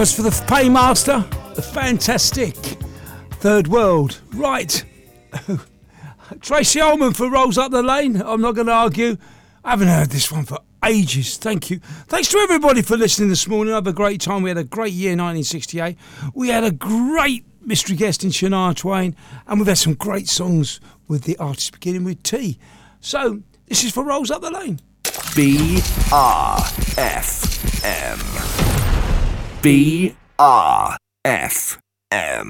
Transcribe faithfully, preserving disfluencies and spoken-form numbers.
As for the Paymaster, the fantastic Third World. Right. Tracy Ullman for Rolls Up the Lane. I'm not going to argue. I haven't heard this one for ages. Thank you. Thanks to everybody for listening this morning. I had a great time. We had a great year, nineteen sixty-eight. We had a great mystery guest in Shania Twain. And we've had some great songs with the artists beginning with T. So, this is for Rolls Up the Lane. B R F M. B R F M.